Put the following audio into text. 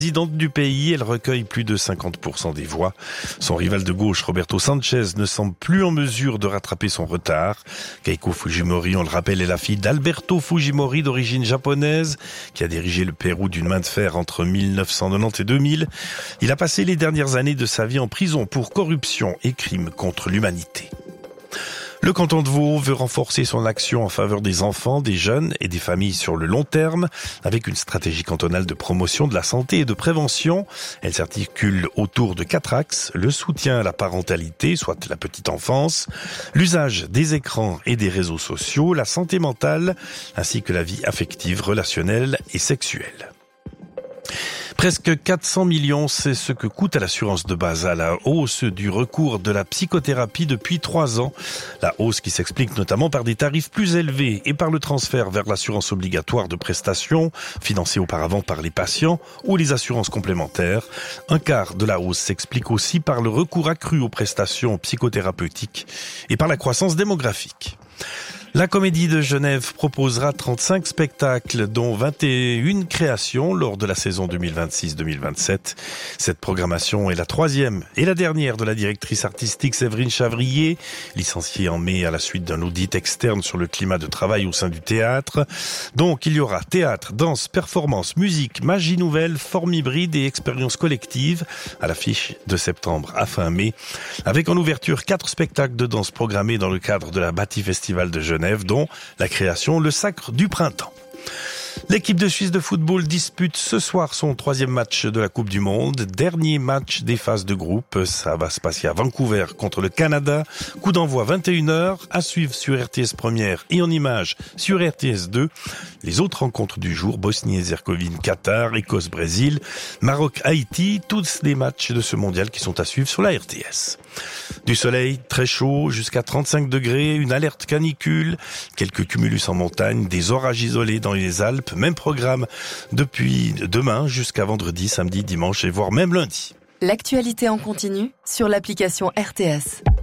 Présidente du pays, elle recueille plus de 50% des voix. Son rival de gauche, Roberto Sanchez, ne semble plus en mesure de rattraper son retard. Keiko Fujimori, on le rappelle, est la fille d'Alberto Fujimori, d'origine japonaise, qui a dirigé le Pérou d'une main de fer entre 1990 et 2000. Il a passé les dernières années de sa vie en prison pour corruption et crimes contre l'humanité. Le canton de Vaud veut renforcer son action en faveur des enfants, des jeunes et des familles sur le long terme, avec une stratégie cantonale de promotion de la santé et de prévention. Elle s'articule autour de 4 axes: le soutien à la parentalité, soit la petite enfance, l'usage des écrans et des réseaux sociaux, la santé mentale, ainsi que la vie affective, relationnelle et sexuelle. Presque 400 millions, c'est ce que coûte à l'assurance de base à la hausse du recours de la psychothérapie depuis 3 ans. La hausse qui s'explique notamment par des tarifs plus élevés et par le transfert vers l'assurance obligatoire de prestations, financée auparavant par les patients ou les assurances complémentaires. Un quart de la hausse s'explique aussi par le recours accru aux prestations psychothérapeutiques et par la croissance démographique. La Comédie de Genève proposera 35 spectacles, dont 21 créations lors de la saison 2026-2027. Cette programmation est la 3e et la dernière de la directrice artistique Séverine Chavrier, licenciée en mai à la suite d'un audit externe sur le climat de travail au sein du théâtre. Donc il y aura théâtre, danse, performance, musique, magie nouvelle, forme hybride et expérience collective à l'affiche de septembre à fin mai, avec en ouverture 4 spectacles de danse programmés dans le cadre de la Bâti Festival de Genève, dont la création Le Sacre du Printemps. L'équipe de Suisse de football dispute ce soir son 3e match de la Coupe du Monde. Dernier match des phases de groupe. Ça va se passer à Vancouver contre le Canada. Coup d'envoi 21h, à suivre sur RTS Première et en images sur RTS 2. Les autres rencontres du jour: Bosnie-Herzégovine, Qatar, Écosse-Brésil, Maroc-Haïti. Tous les matchs de ce mondial qui sont à suivre sur la RTS. Du soleil, très chaud, jusqu'à 35 degrés, une alerte canicule, quelques cumulus en montagne, des orages isolés dans les Alpes. Même programme depuis demain jusqu'à vendredi, samedi, dimanche et voire même lundi. L'actualité en continu sur l'application RTS.